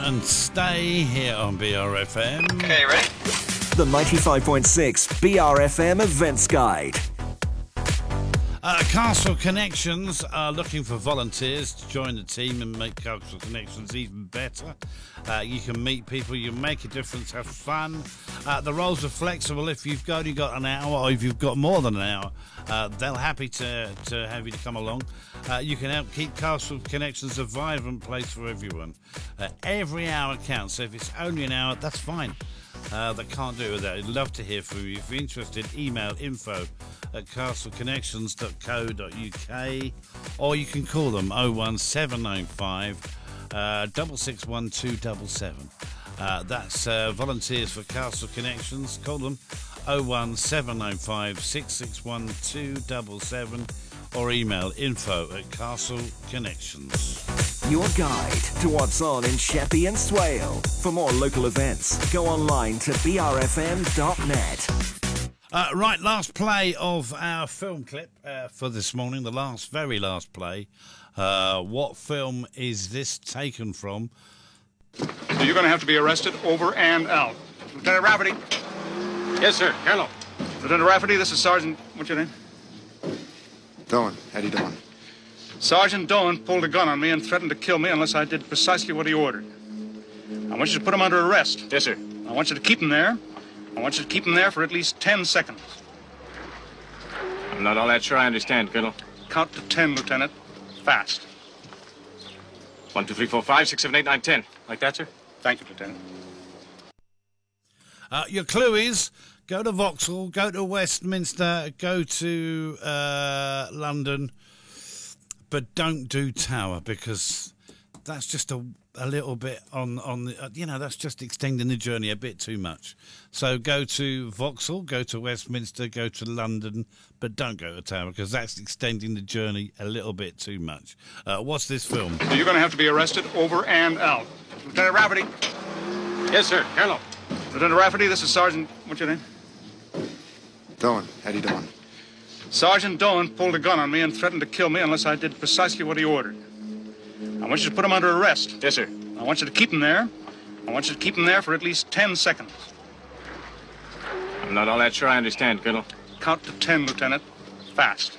and Stay here on BRFM. Okay, ready? The 95.6 BRFM Events Guide. Castle Connections are looking for volunteers to join the team and make Castle Connections even better. You can meet people, you make a difference, have fun. The roles are flexible. If you've only got an hour or if you've got more than an hour, they're happy to have you to come along. You can help keep Castle Connections a vibrant place for everyone. Every hour counts, so if it's only an hour, that's fine. They can't do it with that. I'd love to hear from you. If you're interested, email info@castleConnections.co.uk or you can call them 01795 661277. That's volunteers for Castle Connections. Call them 01795 661277 or email info@castleconnections. Your guide to what's on in Sheppey and Swale. For more local events, go online to brfm.net. Right, last play of our film clip for this morning, the very last play. What film is this taken from? So you're going to have to be arrested over and out. Lieutenant Rafferty. Yes, sir. Colonel. Lieutenant Rafferty, this is Sergeant... What's your name? Doan. Eddie Doan. Sergeant Doan pulled a gun on me and threatened to kill me unless I did precisely what he ordered. I want you to put him under arrest. Yes, sir. I want you to keep him there. I want you to keep him there for at least 10 seconds. I'm not all that sure I understand, Colonel. Count to 10, Lieutenant. Fast. 1, 2, 3, 4, 5, 6, 7, 8, 9, 10. Like that, sir? Thank you, Lieutenant. Your clue is go to Vauxhall, go to Westminster, go to London, but don't do Tower because that's just a little bit on the, that's just extending the journey a bit too much. So go to Vauxhall, go to Westminster, go to London, but don't go to Tower because that's extending the journey a little bit too much. What's this film? So you're going to have to be arrested over and out. Lieutenant Rafferty. Yes, sir. Colonel. Lieutenant Rafferty, this is Sergeant... What's your name? Doan. Eddie Doan. Sergeant Doan pulled a gun on me and threatened to kill me unless I did precisely what he ordered. I want you to put him under arrest. Yes, sir. I want you to keep him there. I want you to keep him there for at least 10 seconds. I'm not all that sure I understand, Colonel. Count to 10, Lieutenant. Fast.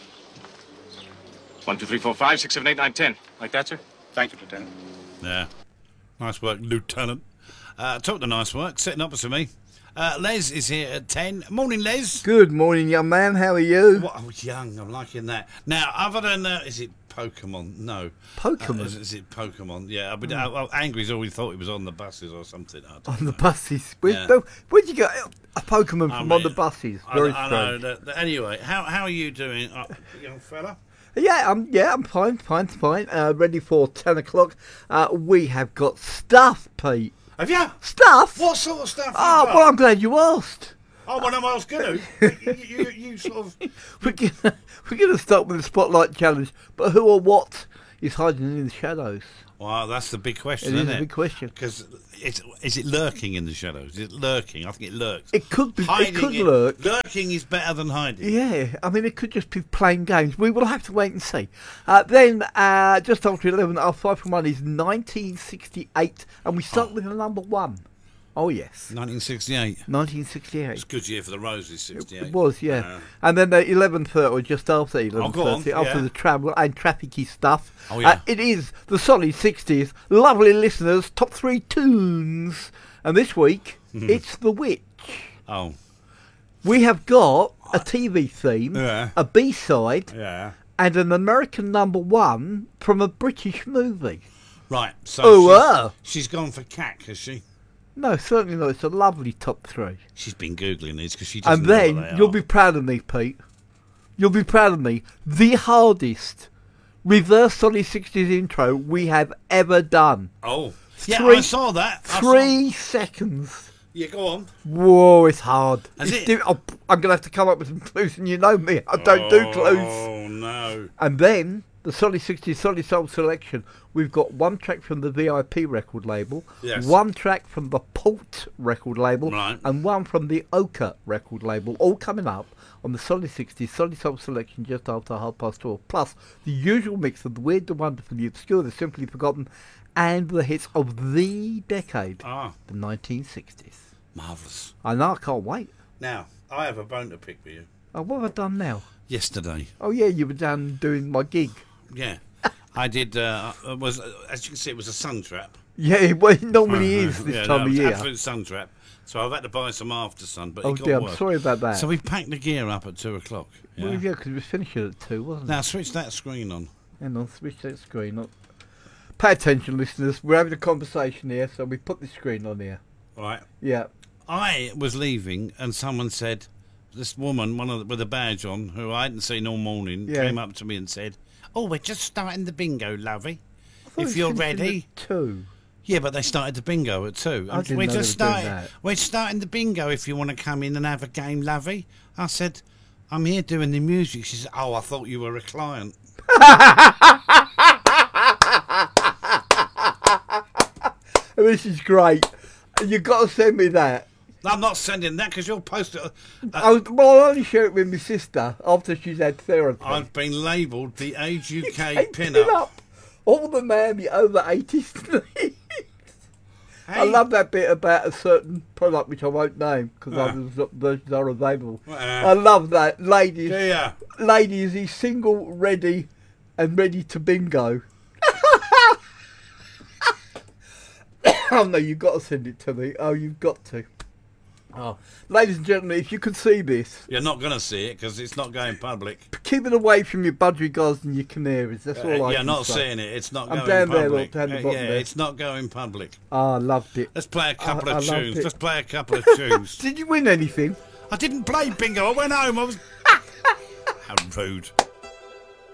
1, 2, 3, 4, 5, 6, 7, 8, 9, 10. Like that, sir? Thank you, Lieutenant. Yeah. Nice work, Lieutenant. Talk to nice work, sitting opposite me. Les is here at 10. Morning, Les. Good morning, young man. How are you? What, oh, young, I'm liking that. Now, other than, is it Pokemon? No. Pokemon? Is it Pokemon? Yeah. But Angry's always thought it was on the buses or something. I don't On know. the buses? Yeah. Where'd you get a Pokemon from on the buses? Very I strange. know. Anyway, how are you doing, young fella? Yeah, I'm fine. Ready for 10 o'clock. We have got stuff, Pete. Have you? Stuff? What sort of stuff? Oh, well, I'm glad you asked. Oh, well, I was going to. You sort of... We're gonna start with the Spotlight Challenge, but who or what is hiding in the shadows? Well, that's the big question, It is isn't it? a big question. Because is it lurking in the shadows? Is it lurking? I think it lurks. It could be. Hiding It could lurk. Lurking is better than hiding. Yeah, I mean, it could just be playing games. We will have to wait and see. Then, just after 11, our 5 from 1 is 1968, and we start with the number 1. Oh, yes. 1968. 1968. It's a good year for the Roses, 68. It was, yeah. And then the 11:30, or just after 11:30, go on, after yeah. the travel and trafficy stuff. Oh, yeah. It is the solid 60s, lovely listeners, top 3 tunes. And this week, it's The Witch. Oh. We have got a TV theme, Yeah. a B-side, Yeah. and an American number 1 from a British movie. Right, so Oh, she's gone for CAC, has she? No, certainly not. It's a lovely top 3. She's been Googling these because she doesn't And know what then, they you'll are. be proud of me, Pete. You'll be proud of me. The hardest reverse solid 60s intro we have ever done. Oh. Yeah, Three- I saw that. 3 seconds. Yeah, go on. Whoa, it's hard. Is it? I'm going to have to come up with some clues, and you know me. I don't do clues. Oh, no. And then, the Solid 60s Solid Soul selection. We've got 1 track from the VIP record label, Yes. 1 track from the Port record label, Right. and 1 from the Ochre record label, all coming up on the Solid 60s Solid Soul selection just after 12:30. Plus, the usual mix of the weird, the wonderful, the obscure, the simply forgotten, and the hits of the decade, Ah, the 1960s. marvellous. I know, I can't wait. Now, I have a bone to pick with you. Oh, what have I done now? Yesterday. Oh, yeah, you were down doing my gig. Yeah. I did, it was, as you can see, it was a sun trap. Yeah, well, it normally is this Yeah, time no, of it was year. absolute sun trap. So I've had to buy some after sun, but Oh, it got dear, I'm worse. sorry about that. So we packed the gear up at 2 o'clock. Well, Yeah. yeah, because it was finishing at 2, wasn't it? Now switch that screen on. Hang on, switch that screen on. Pay attention, listeners. We're having a conversation here, so we put the screen on here. Right. Yeah. I was leaving, and someone said, this woman, with a badge on, who I hadn't seen all morning, Yeah. came up to me and said, "Oh, we're just starting the bingo, lovey. I thought it If was you're finishing ready." at 2. Yeah, but they started the bingo at 2. I didn't we're know they just were doing starting. that. We're starting the bingo. If you want to come in and have a game, lovey. I said, "I'm here doing the music." She said, "Oh, I thought you were a client." This is great. You've got to send me that. I'm not sending that because you'll post it. I'll only share it with my sister after she's had therapy. I've been labelled the Age UK Hey, pin-up. All the Miami over 80s. I love that bit about a certain product which I won't name because versions are available. I love that. Ladies, Yeah. ladies, he's single, ready, and ready to bingo. Oh no, you've got to send it to me. Oh, you've got to. Oh, ladies and gentlemen, if you could see this, You're not going to see it because it's not going public. keep it away from your budgerigars and your canaries. That's all I You're can not say. seeing it. It's not I'm going down there, public. look, down the bottom yeah, there. it's not going public. Oh, I loved it. Let's play a couple I of loved tunes. it. Let's play a couple of tunes. Did you win anything? I didn't play bingo. I went home. I was. How rude.